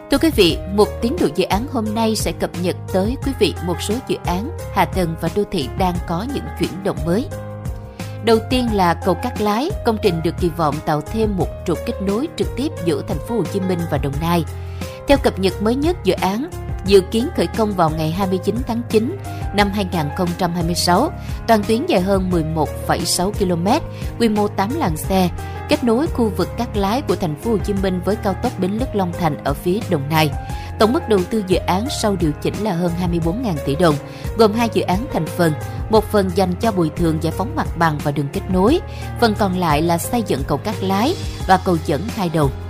Thưa quý vị, một tiến độ dự án hôm nay sẽ cập nhật tới quý vị một số dự án hạ tầng và đô thị đang có những chuyển động mới. Đầu tiên là cầu Cát Lái, công trình được kỳ vọng tạo thêm một trục kết nối trực tiếp giữa thành phố Hồ Chí Minh và Đồng Nai. Theo cập nhật mới nhất, dự án dự kiến khởi công vào ngày 29 tháng 9 năm 2026, toàn tuyến dài hơn 11,6 km, quy mô 8 làn xe, kết nối khu vực Cát Lái của thành phố Hồ Chí Minh với cao tốc Bến Lức Long Thành ở phía Đồng Nai. Tổng mức đầu tư dự án sau điều chỉnh là hơn 24.000 tỷ đồng, gồm 2 dự án thành phần, một phần dành cho bồi thường giải phóng mặt bằng và đường kết nối, phần còn lại là xây dựng cầu Cát Lái và cầu dẫn hai đầu.